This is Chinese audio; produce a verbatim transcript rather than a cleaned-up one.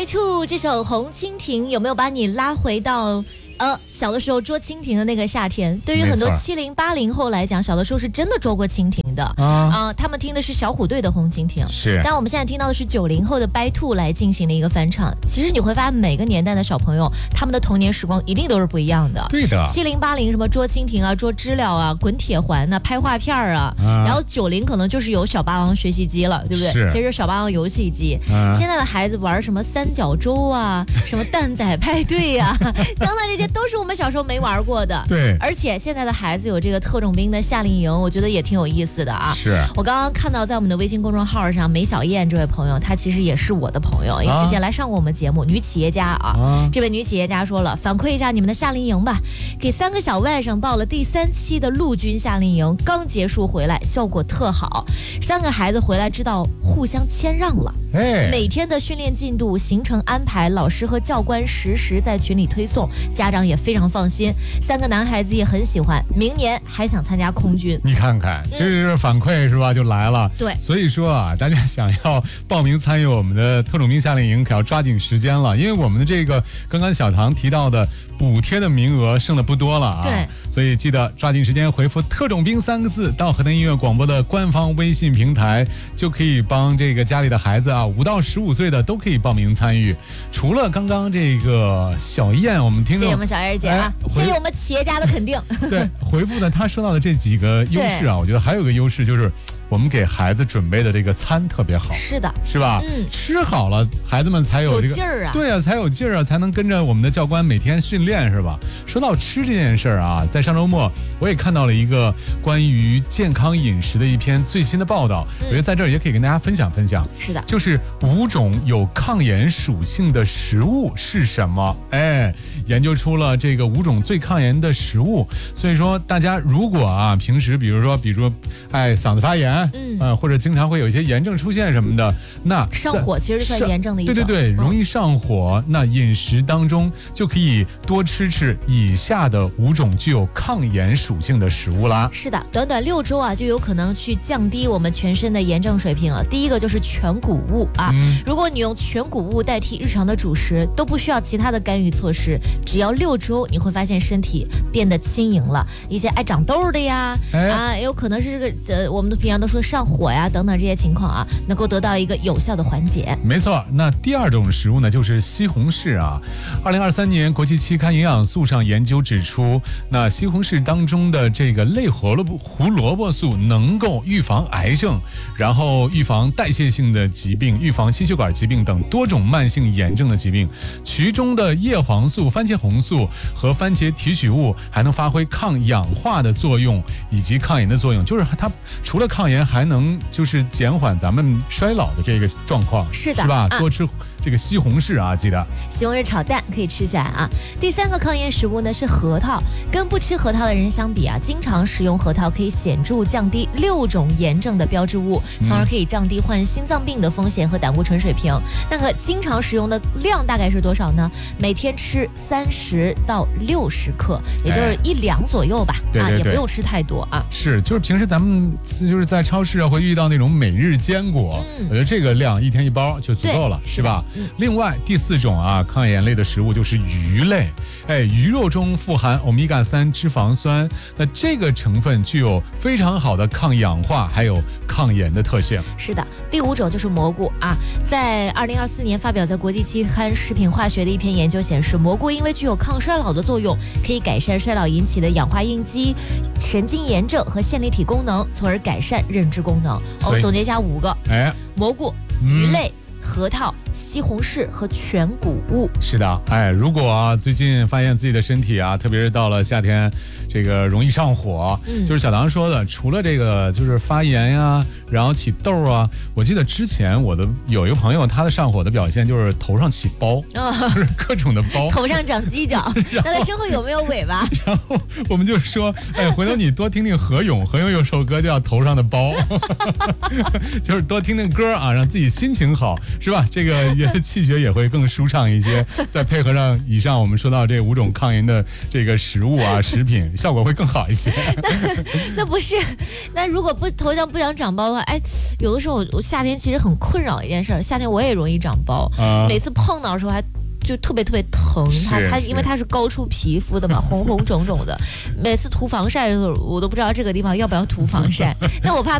Y Two 这首《红蜻蜓》有没有把你拉回到呃小的时候捉蜻蜓的那个夏天？对于很多七零八零后来讲，小的时候是真的捉过蜻蜓的啊、呃。他们听的是小虎队的《红蜻蜓》， 是。 但我们现在听到的是九零后的 Y Two 来进行的一个翻唱。其实你会发现，每个年代的小朋友，他们的童年时光一定都是不一样的。 对的。 七零八零什么捉蜻蜓啊、捉知了啊、滚铁环呐、啊、拍画片啊，啊然后九零可能就是有小霸王学习机了，对不对？其实是小霸王游戏机。啊、现在的孩子玩什么三角洲啊、什么蛋仔派对啊，等等，这些都是我们小时候没玩过的。 对。 而且现在的孩子有这个特种兵的夏令营，我觉得也挺有意思的啊。 是。 我刚刚看到在我们的微信公众号上，梅小燕这位朋友，她其实也是我的朋友，因为之前来上过我们节目，啊、女企业家啊。啊这位女企业家说了，反馈一下你们的夏令营吧，给三个小外甥报了第三期的陆军夏令营，刚结束回来，效果特好。三个孩子回来知道互相谦让了。哎，每天的训练进度、行程安排，老师和教官实时在群里推送，家长也非常放心。三个男孩子也很喜欢，明年还想参加空军。 你看看，这是反馈是吧？就来了。 对， 所以说啊，大家想要报名参与我们的特种兵夏令营，可要抓紧时间了，因为我们的这个刚刚小唐提到的补贴的名额剩的不多了啊。 对， 所以记得抓紧时间回复特种兵三个字到河南音乐广播的官方微信平台，就可以帮这个家里的孩子啊，五到十五岁的都可以报名参与。除了刚刚这个小燕，我们听众谢谢我们小燕姐啊，哎、谢谢我们企业家的肯定。 对，回复呢，他说到的这几个优势啊，我觉得还有个优势就是。我们给孩子准备的这个餐特别好， 是的， 是吧？嗯，吃好了，孩子们才有这个有劲儿啊， 对啊，才有劲儿啊，才能跟着我们的教官每天训练，是吧？说到吃这件事儿啊，在上周末我也看到了一个关于健康饮食的一篇最新的报道，嗯、我觉得在这儿也可以跟大家分享分享。 是的， 就是五种有抗炎属性的食物是什么？哎，研究出了这个五种最抗炎的食物。所以说，大家如果啊，平时比如说，比如说，哎，嗓子发炎。嗯、呃，或者经常会有一些炎症出现什么的，那上火其实是算炎症的一种， 对对对，容易上火。嗯、那饮食当中就可以多吃吃以下的五种具有抗炎属性的食物啦。 是的，短短六周啊，就有可能去降低我们全身的炎症水平啊。第一个就是全谷物啊，嗯、如果你用全谷物代替日常的主食，都不需要其他的干预措施，只要六周，你会发现身体变得轻盈了。一些爱长痘的呀，哎、啊，也有可能是这个呃，我们平常都说上火呀等等这些情况啊，能够得到一个有效的缓解。 没错，那第二种食物呢，就是西红柿啊。二零二三年国际期刊营养素上研究指出，那西红柿当中的这个类胡萝卜胡萝卜素能够预防癌症，然后预防代谢性的疾病，预防心血管疾病等多种慢性炎症的疾病。其中的叶黄素、番茄红素和番茄提取物还能发挥抗氧化的作用以及抗炎的作用，就是它除了抗炎还能就是减缓咱们衰老的这个状况， 是的， 是吧？ 啊、 多吃这个西红柿啊，记得西红柿炒蛋可以吃起来啊。第三个抗炎食物呢是核桃，跟不吃核桃的人相比啊，经常食用核桃可以显著降低六种炎症的标志物，从而可以降低患心脏病的风险和胆固醇水平。那个经常食用的量大概是多少呢？每天吃三十到六十克，也就是一两左右吧。 哎、 啊， 对对对， 也不用吃太多啊。 是，就是平时咱们就是在超市啊会遇到那种每日坚果，嗯、我觉得这个量一天一包就足够了，是吧？嗯、另外第四种啊抗炎类的食物就是鱼类，哎，鱼肉中富含欧米伽三脂肪酸，那这个成分具有非常好的抗氧化还有抗炎的特性。 是的，第五种就是蘑菇啊，在二零二四年发表在国际期刊食品化学的一篇研究显示，蘑菇因为具有抗衰老的作用，可以改善衰老引起的氧化应激、神经炎症和线粒体功能，从而改善认知功能。我们总结一下五个，哎，蘑菇、鱼类、嗯核桃、西红柿和全谷物。 是的，哎，如果啊最近发现自己的身体啊，特别是到了夏天，这个容易上火，嗯、就是小唐说的，除了这个就是发炎呀，然后起痘啊。我记得之前我的有一个朋友，他的上火的表现就是头上起包，哦、就是各种的包， 头上长犄角，那他身后有没有尾巴？ 然后我们就说，哎，回头你多听听何勇，何勇有首歌叫《头上的包》，就是多听听歌啊，让自己心情好。是吧？这个个也气血也会更舒畅一些。再配合上以上我们说到这五种抗炎的这个食物啊、食品，效果会更好一些。 那, 那不是，那如果不头上不想长包的话，哎，有的时候我我夏天其实很困扰一件事，夏天我也容易长包，啊、每次碰到的时候还。就特别特别疼，它它因为它是高出皮肤的嘛，红红肿肿的，每次涂防晒的时候，我都不知道这个地方要不要涂防晒，但我怕。